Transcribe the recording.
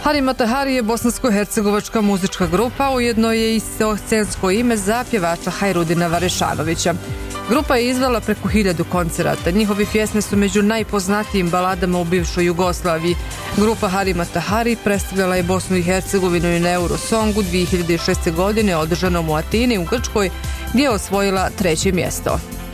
Harima Tahari je bosansko-hercegovačka muzička grupa, ujedno je i scensko ime za pjevača Hajrudina Varešanovića. Grupa je izvela preko 1000 koncerata. Njihovi pjesme su među najpoznatijim baladama u bivšoj Jugoslaviji. Grupa Harima Tahari predstavljala je Bosnu i Hercegovinu i na Eurosongu 2006. godine održanom u Atini u Grčkoj, gdje je osvojila 3. mjesto.